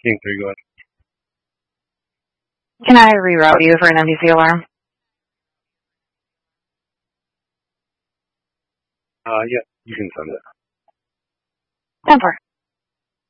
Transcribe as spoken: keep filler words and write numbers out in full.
King three, go ahead. Can I reroute you for an N P C alarm? Uh, yeah, you can send it. ten four.